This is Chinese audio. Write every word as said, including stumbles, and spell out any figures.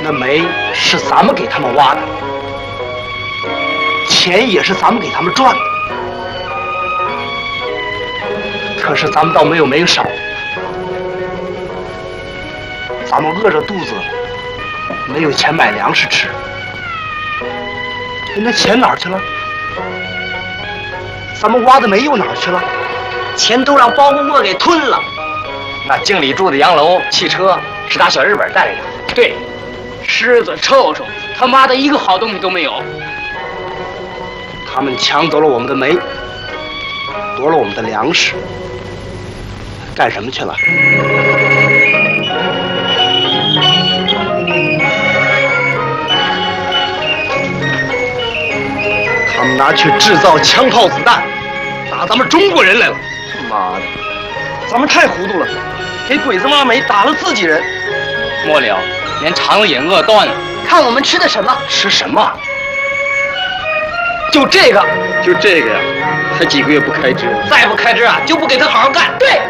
的煤是咱们给他们挖的，钱也是咱们给他们赚的。可是咱们倒没有煤少，咱们饿着肚子，没有钱买粮食吃。那钱哪儿去了？咱们挖的煤又哪儿去了？ 钱都让包公墓给吞了。 那经理住的洋楼、汽车是打小日本带来的。 对，狮子、臭虫，他妈的一个好东西都没有。 他们抢走了我们的煤，夺了我们的粮食，干什么去了？他们拿去制造枪炮子弹，打咱们中国人来了。 妈的，咱们太糊涂了，给鬼子挖煤打了自己人。 末了，连肠子也饿断了。 看我们吃的什么？ 吃什么？ 就这个， 就这个呀，还几个月不开支？ 再不开支啊，就不给他好好干。对。